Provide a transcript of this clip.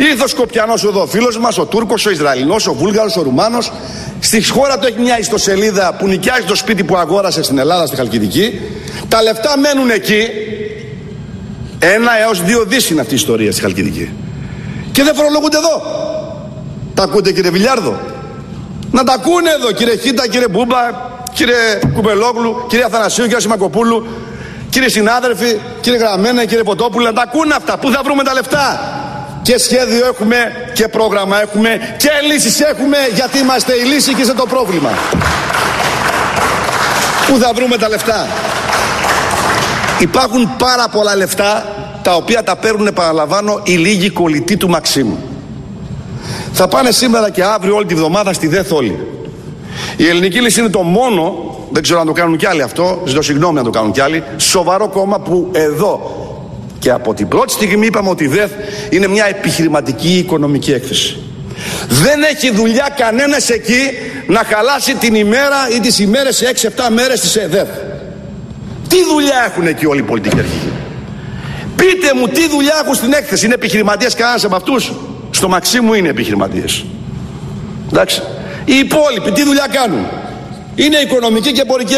Πλήθος Σκοπιανός εδώ, φίλος μας, ο Τούρκος, ο Ισραηλινός, ο Βούλγαρος, ο Ρουμάνος. Στη χώρα του έχει μια ιστοσελίδα που νοικιάζει το σπίτι που αγόρασε στην Ελλάδα, στη Χαλκιδική. Τα λεφτά μένουν εκεί. 1 έως 2 δις είναι αυτή η ιστορία στη Χαλκιδική. Και δεν φορολογούνται εδώ. Τα ακούτε, κύριε Βιλιάρδο? Να τα ακούνε εδώ, κύριε Χίτα, κύριε Μπούμπα, κύριε Κουμπελόγλου, κύριε Αθανασίου, κύριε Σιμακοπούλου, κύριε συνάδελφοι, κύριε Γραμμένα, κύριε Ποτόπουλε, να τα ακούνε αυτά. Πού θα βρούμε τα λεφτά? Και σχέδιο έχουμε και πρόγραμμα έχουμε και λύσεις έχουμε, γιατί είμαστε η λύση και είστε το πρόβλημα. Πού θα βρούμε τα λεφτά? Υπάρχουν πάρα πολλά λεφτά τα οποία τα παίρνουν, επαναλαμβάνω, οι λίγοι κολλητοί του Μαξίμου. Θα πάνε σήμερα και αύριο όλη τη βδομάδα στη ΔΕΘ όλοι. Η Ελληνική Λύση είναι το μόνο, δεν ξέρω αν το κάνουν κι άλλοι αυτό, ζητώ συγγνώμη αν το κάνουν κι άλλοι, σοβαρό κόμμα που εδώ και από την πρώτη στιγμή είπαμε ότι η ΔΕΘ είναι μια επιχειρηματική οικονομική έκθεση. Δεν έχει δουλειά κανένας εκεί να χαλάσει την ημέρα ή τις ημέρες σε 6-7 μέρες της ΔΕΘ. Τι δουλειά έχουν εκεί όλοι οι πολιτικοί αρχηγοί? Πείτε μου τι δουλειά έχουν στην έκθεση. Είναι επιχειρηματίες κανένας από αυτούς? Στο Μαξίμου είναι επιχειρηματίες. Εντάξει. Οι υπόλοιποι τι δουλειά κάνουν? Είναι οικονομική και εμπορική